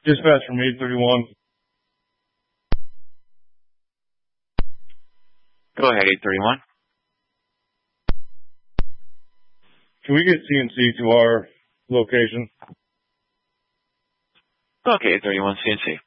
Dispatch from 831. Go ahead, 831. Can we get CNC to our location? Okay, 831 CNC.